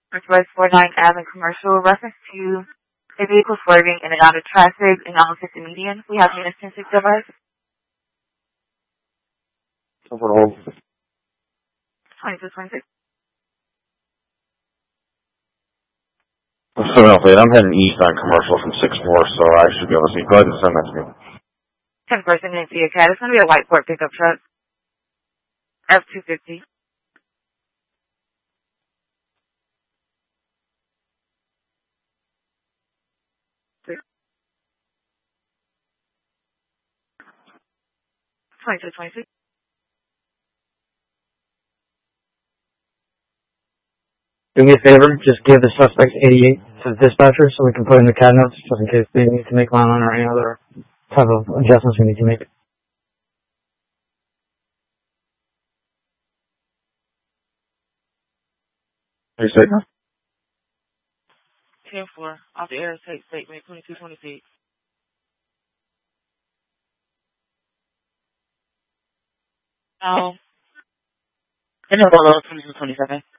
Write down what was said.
Northwest 49 Avenue Commercial, reference to a vehicle swerving in and out of traffic and almost at the median. We have units 10-6 device. Over hold. 2226. So I'm heading east on commercial from 6-4, so I should be able to see. Go ahead and send that to me. 10 person in Nancy Cat. It's going to be a white Ford pickup truck. F-250. Twenty-two 26. Do me a favor, just give the suspect 88 to the dispatcher so we can put in the CAD notes just in case they need to make line or any other type of adjustments we need to make. Are you safe now? 10-4. Off the air, take statement 2226. No. I know about 2227.